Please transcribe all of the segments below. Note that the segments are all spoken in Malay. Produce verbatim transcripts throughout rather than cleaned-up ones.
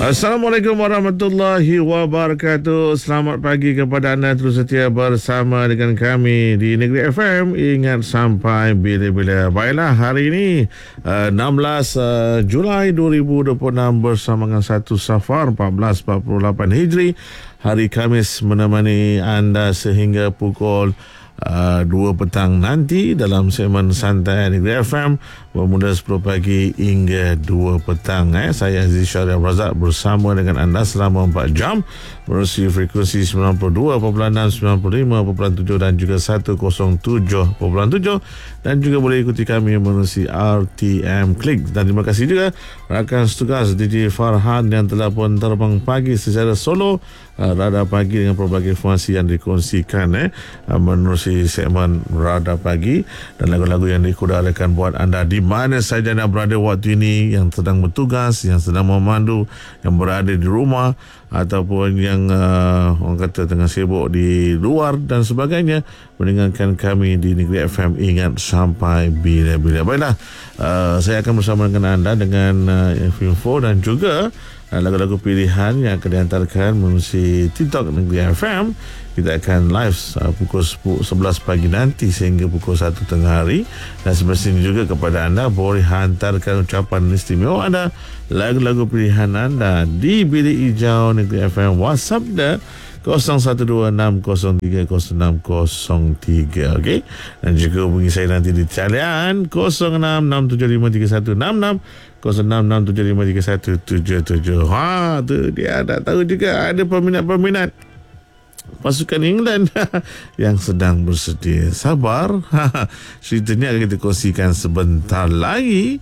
Assalamualaikum warahmatullahi wabarakatuh. Selamat pagi kepada anda terus setia bersama dengan kami di Negeri F M. Ingat sampai bila-bila. Baiklah, hari ini uh, enam belas uh, Julai dua ribu dua puluh enam bersama dengan satu Safar empat belas empat puluh lapan Hijri. Hari Khamis menemani anda sehingga pukul Uh, dua petang nanti dalam segmen Santai Negeri F M bermula sepuluh pagi hingga dua petang. Eh. Saya Aziz Syariah Razak bersama dengan anda selama empat jam melalui frekuensi sembilan puluh dua perpuluhan enam, sembilan puluh lima perpuluhan tujuh dan juga seratus tujuh perpuluhan tujuh, dan juga boleh ikuti kami melalui R T M Klik. Dan terima kasih juga rakan setugas D J Farhan yang telah pun terbang pagi secara solo uh, Radar Pagi dengan pelbagai informasi yang dikongsikan eh, uh, menerusi segmen Radar Pagi dan lagu-lagu yang dikudarakan buat anda di mana saja anda berada waktu ini, yang sedang bertugas, yang sedang memandu, yang berada di rumah ataupun yang uh, orang kata tengah sibuk di luar dan sebagainya, mendengarkan kami di Negeri F M. Ingat sampai bila-bila. Baiklah, uh, saya akan bersama dengan anda dengan uh, info dan juga uh, lagu-lagu pilihan yang akan dihantarkan melalui TikTok Negeri F M. Kita akan live uh, pukul sebelas pagi nanti sehingga pukul satu tengah hari. Dan semestinya juga kepada anda boleh hantarkan ucapan istimewa anda, lagu-lagu pilihan anda di bilik hijau Negeri F M. WhatsApp dah kosong satu dua enam kosong tiga kosong enam kosong tiga. Okey, dan juga hubungi saya nanti di talian kosong enam enam tujuh lima tiga satu enam enam kosong enam enam tujuh lima tiga satu tujuh tujuh. Ha, tu dia dah tahu juga ada peminat-peminat pasukan England yang sedang bersedia. Sabar, ceritanya akan kita kongsikan sebentar lagi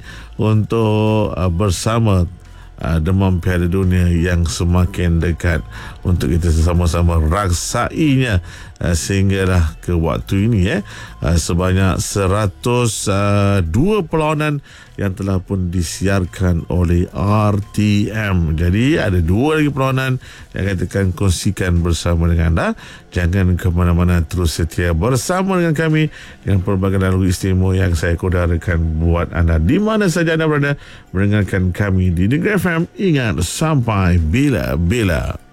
untuk uh, bersama uh, demam Piala Dunia yang semakin dekat untuk kita sama-sama raksainya uh, sehinggalah ke waktu ini eh uh, sebanyak seratus dua perlawanan yang telah pun disiarkan oleh R T M. Jadi ada dua lagi perlawanan yang akan kita kongsikan bersama dengan anda. Jangan ke mana-mana, terus setia bersama dengan kami dengan pelbagai lagu istimewa yang saya kodarakan buat anda di mana saja anda berada mendengarkan kami di Negeri F M. Ingat sampai bila-bila.